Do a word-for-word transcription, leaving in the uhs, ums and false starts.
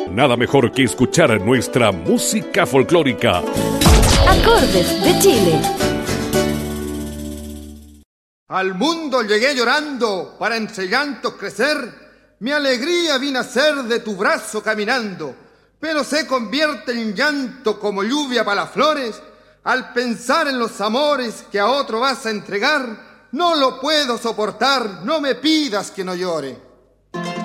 Nada mejor que escuchar nuestra música folclórica. Acordes de Chile. Al mundo llegué llorando para entre llantos crecer. Mi alegría vino a ser de tu brazo caminando, pero se convierte en llanto como lluvia para las flores. Al pensar en los amores que a otro vas a entregar, no lo puedo soportar, no me pidas que no llore.